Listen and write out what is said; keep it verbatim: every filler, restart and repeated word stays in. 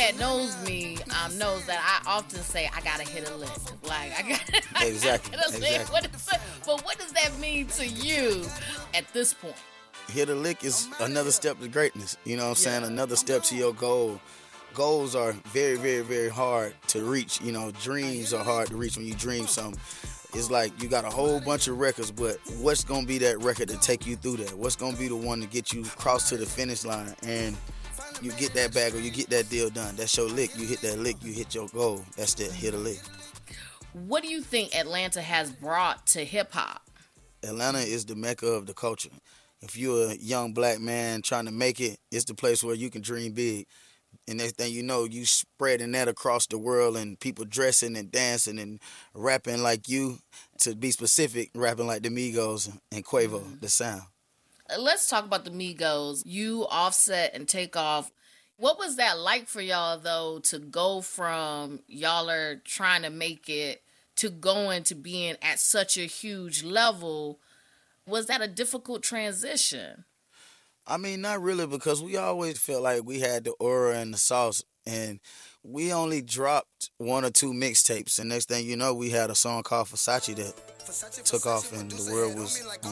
that knows me um, knows that I often say I gotta hit a lick. Like I gotta, exactly. I gotta hit a lick. Exactly. What is it? But what does that mean to you at this point? Hit a lick is another step to greatness. You know what I'm saying? Yeah. Another step to your goal. Goals are very, very, very hard to reach. You know, dreams are hard to reach when you dream something. It's like you got a whole bunch of records, but what's going to be that record to take you through that? What's going to be the one to get you across to the finish line and you get that bag or you get that deal done? That's your lick. You hit that lick, you hit your goal. That's that hit a lick. What do you think Atlanta has brought to hip-hop? Atlanta is the mecca of the culture. If you're a young black man trying to make it, it's the place where you can dream big. And next thing you know, you spreading that across the world and people dressing and dancing and rapping like you. To be specific, rapping like the Migos and Quavo, mm-hmm. the sound. Let's talk about the Migos. You, Offset, and Takeoff. What was that like for y'all, though, to go from y'all are trying to make it to going to being at such a huge level? Was that a difficult transition? I mean, not really, because we always felt like we had the aura and the sauce, and we only dropped one or two mixtapes, and next thing you know, we had a song called Versace that took off, and the world was on